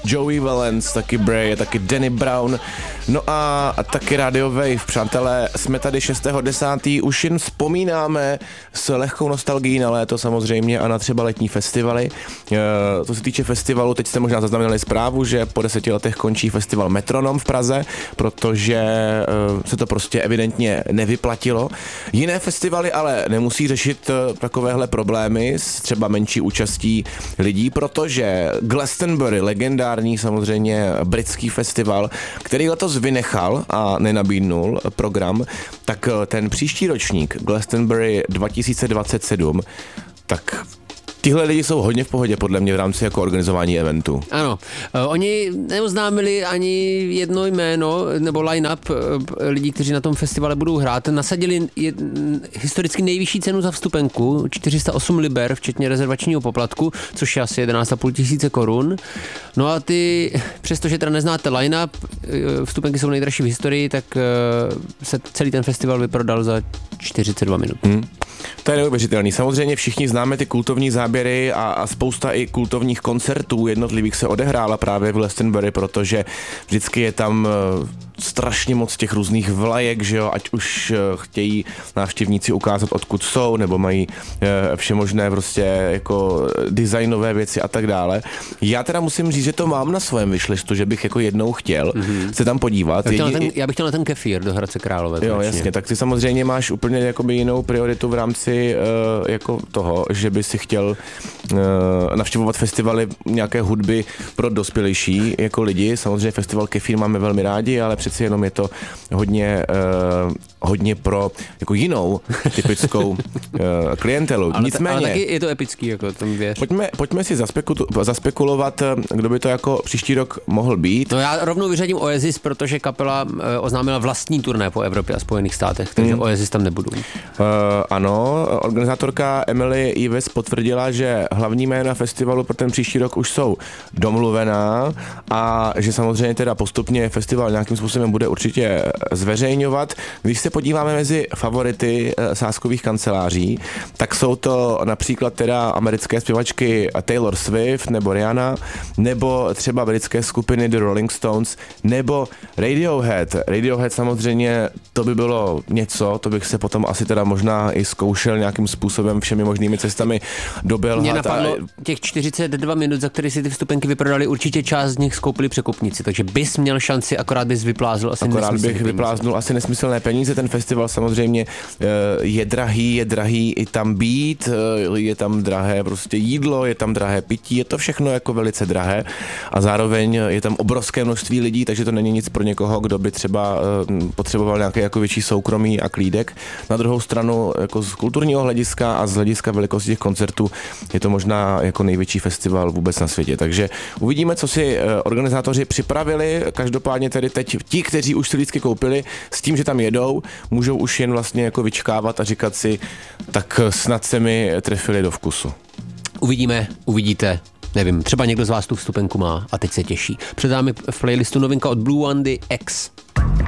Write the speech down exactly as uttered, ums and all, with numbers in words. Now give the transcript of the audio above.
Joey Valence, taky Bray, taky Danny Brown, no a, a taky Radio Wave. Přátelé, jsme tady šestého desátého už jen vzpomínáme s lehkou nostalgií na léto samozřejmě a na třeba letní festivaly. E, co se týče festivalu, teď jste možná zaznamenali zprávu, že po deseti letech končí festival Metronom v Praze, protože e, se to prostě evidentně nevyplatilo. Jiné festivaly ale nemusí řešit e, takovéhle problémy s třeba menší účastí lidí, protože Glastonbury, legendární samozřejmě britský festival, který letos vynechal a nenabídnul program, tak ten příští ročník Glastonbury dva tisíce dvacet sedm, tak tihle lidi jsou hodně v pohodě podle mě v rámci jako organizování eventu. Ano, oni neoznámili ani jedno jméno nebo line-up lidí, kteří na tom festivale budou hrát. Nasadili jed, historicky nejvyšší cenu za vstupenku, čtyři sta osm liber, včetně rezervačního poplatku, což je asi jedenáct a půl tisíce korun. No a ty, přestože teda neznáte line-up, vstupenky jsou nejdražší v historii, tak se celý ten festival vyprodal za čtyřicet dva minut. Hmm. To je neuvěřitelný. Samozřejmě všichni známe ty kultovní záběry a, a spousta i kultovních koncertů jednotlivých se odehrála právě v Glastonbury, protože vždycky je tam uh, strašně moc těch různých vlajek, že jo, ať už uh, chtějí návštěvníci ukázat, odkud jsou, nebo mají uh, všemožné prostě jako designové věci a tak dále. Já teda musím říct, že to mám na svém wishlistu, že bych jako jednou chtěl mm-hmm. se tam podívat. Já bych, Jedi... ten, já bych chtěl na ten kefír do Hradce Králové. Jo, jasně, tak ty samozřejmě máš úplně jakoby jinou prioritu v rámci uh, jako toho, že by si chtěl uh, navštěvovat festivaly nějaké hudby pro dospělejší jako lidi. Samozřejmě festival Kefír máme velmi rádi, ale přeci jenom je to hodně, uh, hodně pro jako jinou typickou uh, klientelu. Ale, Nicméně, ale taky je to epický, jako tomu věř. Pojďme, pojďme si zaspeku- zaspekulovat, kdo by to jako příští rok mohl být. No já rovnou vyřadím Oasis, protože kapela uh, oznámila vlastní turné po Evropě a Spojených státech, takže mm. Oasis tam nebudou. Uh, ano, organizátorka Emily Ives potvrdila, že hlavní jména festivalu pro ten příští rok už jsou domluvená a že samozřejmě teda postupně festival nějakým způsobem bude určitě zveřejňovat. Když se podíváme mezi favority sázkových kanceláří, tak jsou to například teda americké zpěvačky Taylor Swift nebo Rihanna, nebo třeba britské skupiny The Rolling Stones, nebo Radiohead. Radiohead samozřejmě to by bylo něco, to bych se potom asi teda možná i zkoušel nějakým způsobem všemi možnými cestami dobělhat. Mě napadlo a... těch čtyřicet dva minut, za které si ty vstupenky vyprodali, určitě část z nich skoupili překupníci, takže bys měl šanci, akorát bys vypláznul asi akorát nesmyslné bych peníze. vypláznul asi nesmyslné peníze. Ten festival samozřejmě je drahý, je drahý i tam být, je tam drahé prostě jídlo, je tam drahé pití, je to všechno jako velice drahé a zároveň je tam obrovské množství lidí, takže to není nic pro někoho, kdo by třeba potřeboval nějaké jako větší soukromí a klídek. Na druhou stranu jako z kulturního hlediska a z hlediska velikosti těch koncertů je to možná jako největší festival vůbec na světě. Takže uvidíme, co si organizátoři připravili. Každopádně tedy teď ti, kteří už si lístky koupili, s tím, že tam jedou, můžou už jen vlastně jako vyčkávat a říkat si, tak snad se mi trefili do vkusu. Uvidíme, uvidíte. Nevím, třeba někdo z vás tu vstupenku má a teď se těší. Před námi v playlistu novinka od Blue Wandy X.